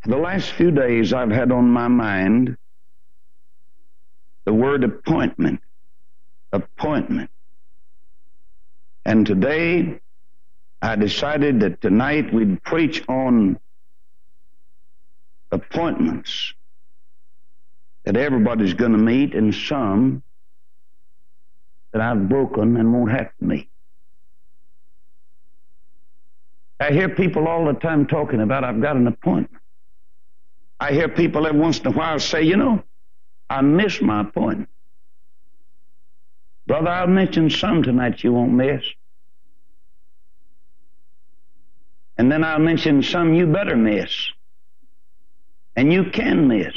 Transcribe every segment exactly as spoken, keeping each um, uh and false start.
The last few days I've had on my mind the word appointment. Appointment. And today I decided that tonight we'd preach on appointments that everybody's going to meet, and some that I've broken and won't have to meet. I hear people all the time talking about, I've got an appointment. I hear people every once in a while say, you know, I missed my appointment. Brother, I'll mention some tonight you won't miss. And then I'll mention some you better miss. And you can miss.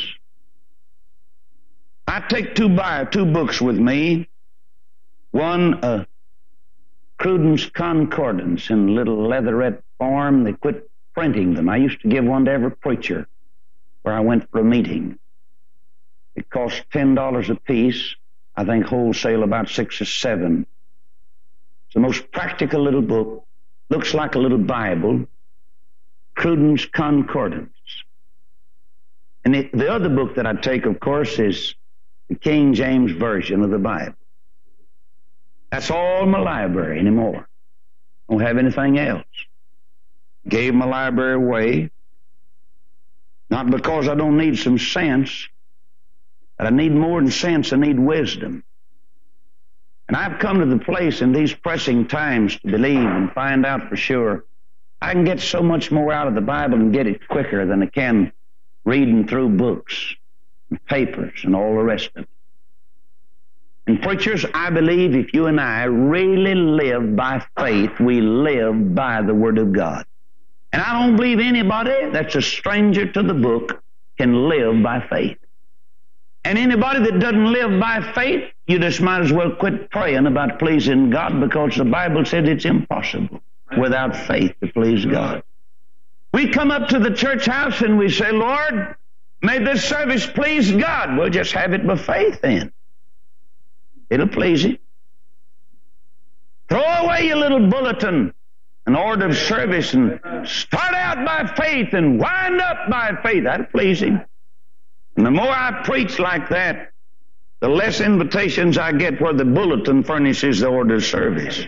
I take two bio, two books with me. One, uh, Cruden's Concordance in little leatherette form. They quit printing them. I used to give one to every preacher where I went for a meeting. It cost ten dollars a piece. I think wholesale about six or seven. It's the most practical little book. Looks like a little Bible. Cruden's Concordance. And it, the other book that I take, of course, is the King James Version of the Bible. That's all my library anymore. I don't have anything else. Gave my library away. Not because I don't need some sense, but I need more than sense, I need wisdom. And I've come to the place in these pressing times to believe and find out for sure I can get so much more out of the Bible and get it quicker than I can reading through books and papers and all the rest of it. And preachers, I believe if you and I really live by faith, we live by the Word of God. And I don't believe anybody that's a stranger to the book can live by faith. And anybody that doesn't live by faith, you just might as well quit praying about pleasing God, because the Bible said it's impossible without faith to please God. We come up to the church house and we say, Lord, may this service please God. We'll just have it by faith then. It'll please Him. Throw away your little bulletin, an order of service, and start out by faith and wind up by faith. That'll please Him. And the more I preach like that, the less invitations I get where the bulletin furnishes the order of service.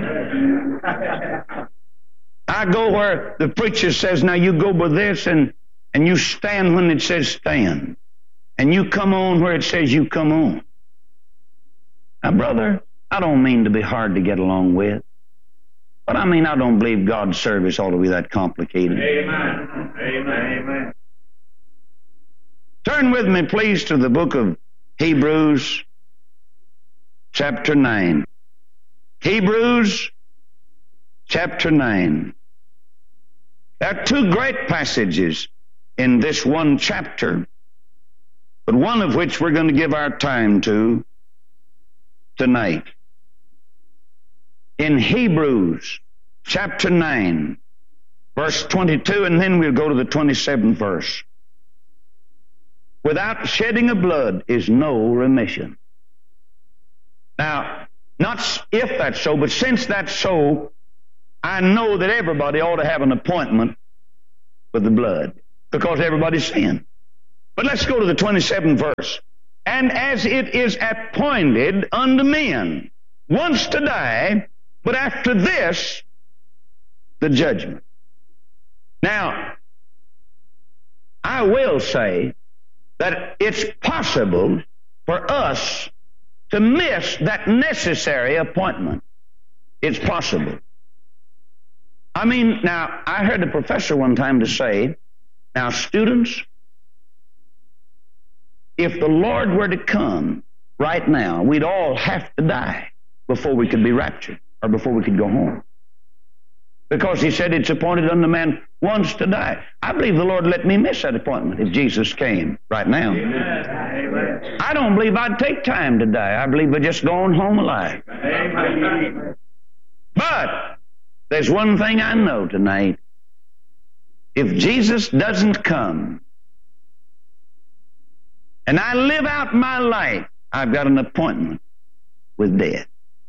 I go where the preacher says, now you go by this, and, and you stand when it says stand. And you come on where it says you come on. Now, brother, I don't mean to be hard to get along with, but I mean I don't believe God's service ought to be that complicated. Amen. Amen. Amen. Turn with me, please, to the book of Hebrews, chapter nine. Hebrews, chapter nine. There are two great passages in this one chapter, but one of which we're going to give our time to tonight. In Hebrews, chapter nine, verse twenty-two, and then we'll go to the twenty-seventh verse. Without shedding of blood is no remission. Now, not if that's so, but since that's so, I know that everybody ought to have an appointment with the blood, because everybody's sin. But let's go to the twenty-seventh verse. And as it is appointed unto men once to die, but after this, the judgment. Now, I will say that it's possible for us to miss that necessary appointment. It's possible. I mean, now, I heard a professor one time to say, now, students, if the Lord were to come right now, we'd all have to die before we could be raptured, or before we could go home. Because he said it's appointed unto man once to die. I believe the Lord let me miss that appointment if Jesus came right now. Amen. I don't believe I'd take time to die. I believe I'd just go on home alive. Amen. But there's one thing I know tonight. If Jesus doesn't come, and I live out my life, I've got an appointment with death.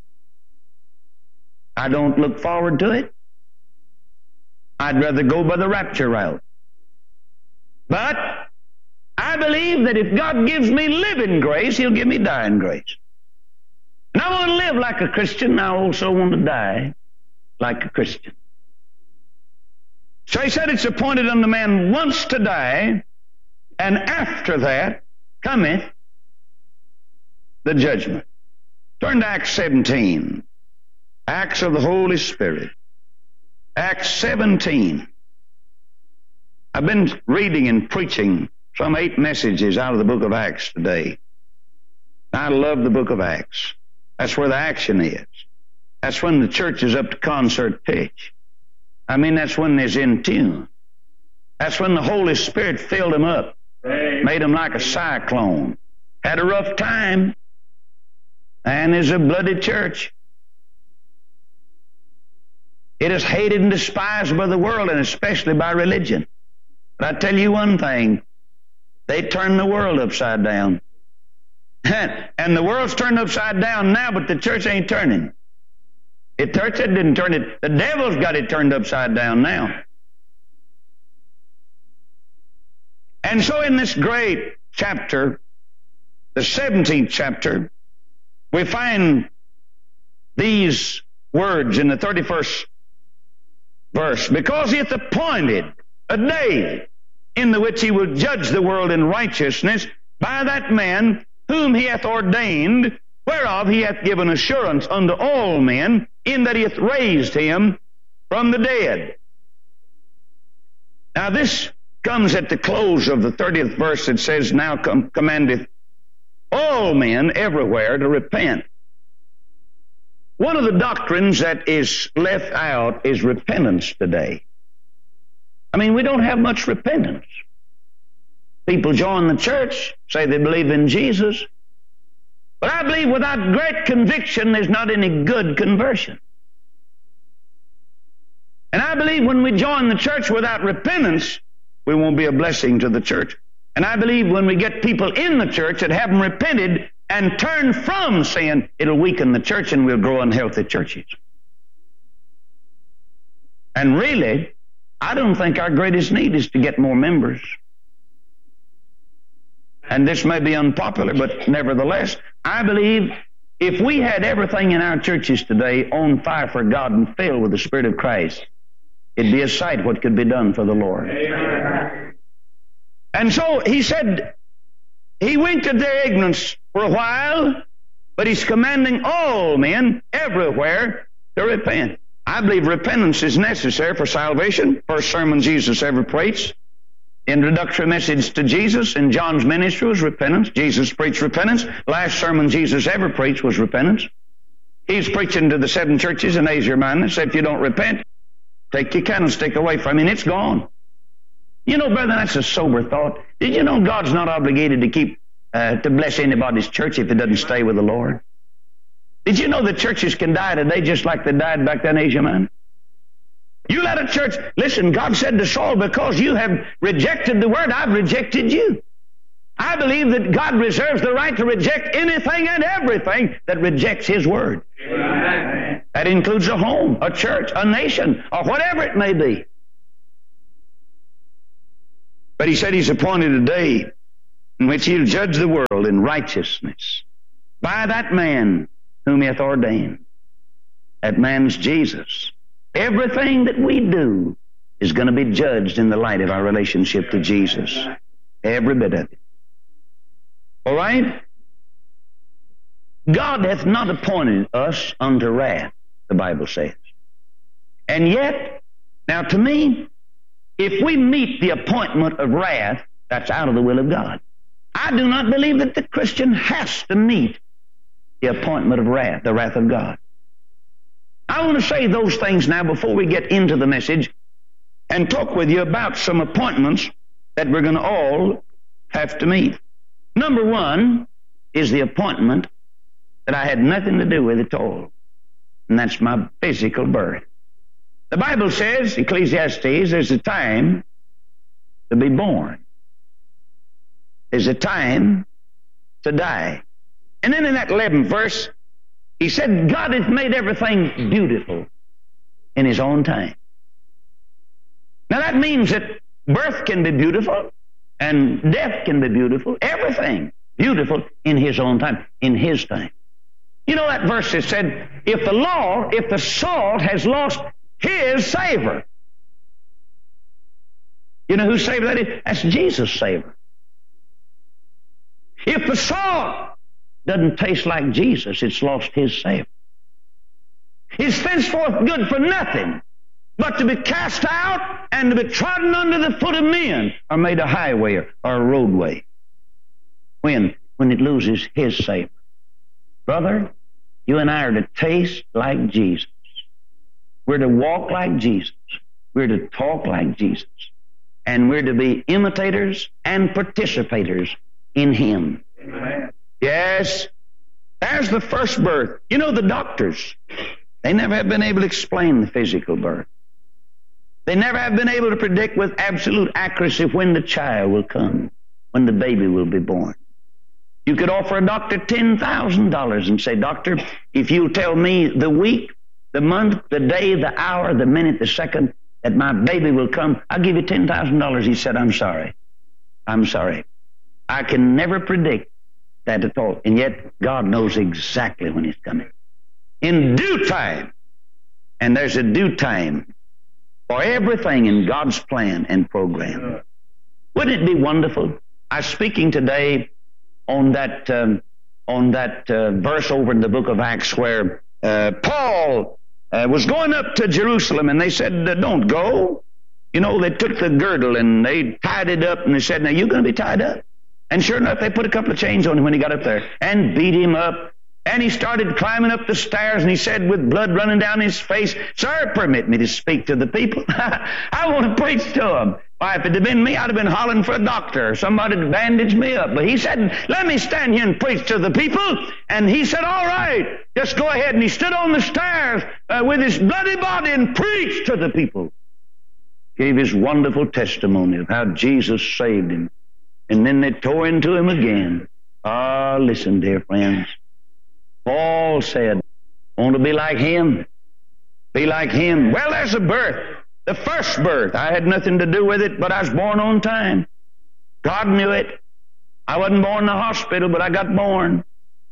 I don't look forward to it. I'd rather go by the rapture route. But I believe that if God gives me living grace, He'll give me dying grace. And I want to live like a Christian. I also want to die like a Christian. So He said, it's appointed unto man once to die, and after that cometh the judgment. Turn to Acts seventeen. Acts of the Holy Spirit. Acts seventeen. I've been reading and preaching some eight messages out of the book of Acts today. I love the book of Acts. That's where the action is. That's when the church is up to concert pitch. I mean, that's when they're in tune. That's when the Holy Spirit filled them up, made them like a cyclone. Had a rough time, and is a bloody church. It is hated and despised by the world, and especially by religion. But I tell you one thing, they turned the world upside down. And the world's turned upside down now, but the church ain't turning. The church didn't turn it. The devil's got it turned upside down now. And so in this great chapter, the seventeenth chapter, we find these words in the thirty-first verse. Because He hath appointed a day in the which He will judge the world in righteousness by that man whom He hath ordained, whereof He hath given assurance unto all men, in that He hath raised Him from the dead. Now this comes at the close of the thirtieth verse. It says, now com- commandeth all men everywhere to repent. One of the doctrines that is left out is repentance today. I mean, we don't have much repentance. People join the church, say they believe in Jesus, but I believe without great conviction, there's not any good conversion. And I believe when we join the church without repentance, we won't be a blessing to the church. And I believe when we get people in the church that haven't repented and turned from sin, it'll weaken the church and we'll grow unhealthy churches. And really, I don't think our greatest need is to get more members. And this may be unpopular, but nevertheless, I believe if we had everything in our churches today on fire for God and filled with the Spirit of Christ, it'd be a sight what could be done for the Lord. Amen. And so He said, He winked at their ignorance for a while, but He's commanding all men everywhere to repent. I believe repentance is necessary for salvation. First sermon Jesus ever preached. Introductory message to Jesus in John's ministry was repentance. Jesus preached repentance. Last sermon Jesus ever preached was repentance. He's preaching to the seven churches in Asia Minor. Said, if you don't repent, take your candlestick away from you, and it's gone. You know, brother, that's a sober thought. Did you know God's not obligated to keep, uh, to bless anybody's church if it doesn't stay with the Lord? Did you know that churches can die today just like they died back then in Asia Minor? You let a church, listen, God said to Saul, because you have rejected the word, I've rejected you. I believe that God reserves the right to reject anything and everything that rejects His word. Amen. That includes a home, a church, a nation, or whatever it may be. But He said He's appointed a day in which He'll judge the world in righteousness by that man whom He hath ordained. That man's Jesus. Everything that we do is going to be judged in the light of our relationship to Jesus. Every bit of it. All right? God hath not appointed us unto wrath, the Bible says. And yet, now to me, if we meet the appointment of wrath, that's out of the will of God. I do not believe that the Christian has to meet the appointment of wrath, the wrath of God. I want to say those things now before we get into the message and talk with you about some appointments that we're going to all have to meet. Number one is the appointment that I had nothing to do with at all, and that's my physical birth. The Bible says, Ecclesiastes, there's a time to be born. There's a time to die. And then in that eleventh verse, He said, God hath made everything beautiful in His own time. Now that means that birth can be beautiful, And death can be beautiful. Everything beautiful in His own time, in His time. You know that verse that said, if the law, if the salt has lost his savor. You know whose savor that is? That's Jesus' savor. If the salt doesn't taste like Jesus, it's lost His savor. It's thenceforth good for nothing but to be cast out and to be trodden under the foot of men, or made a highway or a roadway. When? When it loses His savor. Brother, you and I are to taste like Jesus. We're to walk like Jesus. We're to talk like Jesus. And we're to be imitators and participators in Him. Amen. Yes, there's the first birth. You know, the doctors, they never have been able to explain the physical birth. They never have been able to predict with absolute accuracy when the child will come, when the baby will be born. You could offer a doctor ten thousand dollars and say, Doctor, if you'll tell me the week, the month, the day, the hour, the minute, the second that my baby will come, I'll give you ten thousand dollars. He said, I'm sorry. I'm sorry. I can never predict that at all. And yet, God knows exactly when He's coming. In due time. And there's a due time for everything in God's plan and program. Wouldn't it be wonderful? I was speaking today on that um, on that uh, verse over in the book of Acts where uh, Paul uh, was going up to Jerusalem, and they said, uh, don't go. You know, they took the girdle and they tied it up, and they said, now you're going to be tied up. And sure enough, they put a couple of chains on him when he got up there and beat him up. And he started climbing up the stairs, and he said with blood running down his face, Sir, permit me to speak to the people. I want to preach to them. Why, if it had been me, I'd have been hollering for a doctor or somebody to bandage me up. But he said, let me stand here and preach to the people. And he said, all right, just go ahead. And he stood on the stairs uh, with his bloody body and preached to the people. Gave his wonderful testimony of how Jesus saved him. And then they tore into him again. Ah, listen, dear friends. Paul said, I want to be like him. Be like him. Well, there's a birth. The first birth. I had nothing to do with it, but I was born on time. God knew it. I wasn't born in the hospital, but I got born.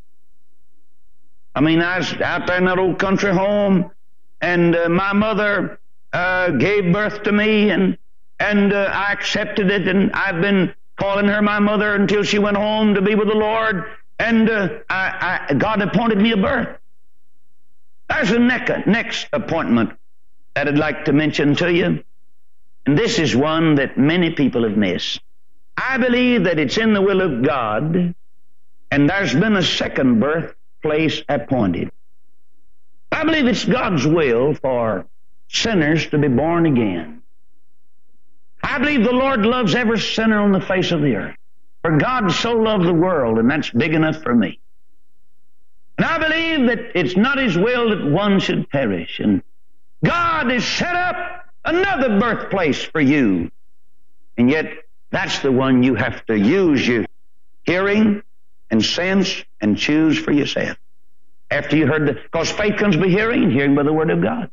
I mean, I was out there in that old country home, and uh, my mother uh, gave birth to me, and and uh, I accepted it, and I've been calling her my mother until she went home to be with the Lord. And uh, I, I, God appointed me a birth. There's a ne- next appointment that I'd like to mention to you. And this is one that many people have missed. I believe that it's in the will of God, and there's been a second birthplace appointed. I believe it's God's will for sinners to be born again. I believe the Lord loves every sinner on the face of the earth. For God so loved the world, and that's big enough for me. And I believe that it's not His will that one should perish. And God has set up another birthplace for you. And yet, that's the one you have to use your hearing and sense and choose for yourself. After you heard the, because faith comes by hearing, and hearing by the Word of God.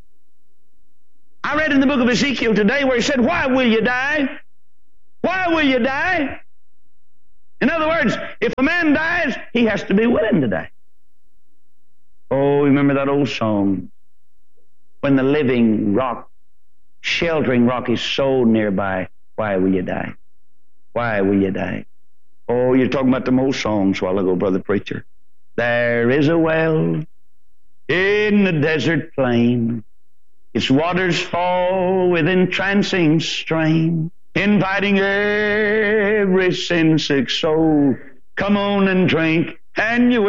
I read in the book of Ezekiel today where he said, why will you die? Why will you die? In other words, if a man dies, he has to be willing to die. Oh, remember that old song? When the living rock, sheltering rock is so nearby, why will you die? Why will you die? Oh, you're talking about them old songs a while ago, brother preacher. There is a well in the desert plain. Its waters fall with entrancing strain, inviting every sin-sick soul. Come on and drink, and you will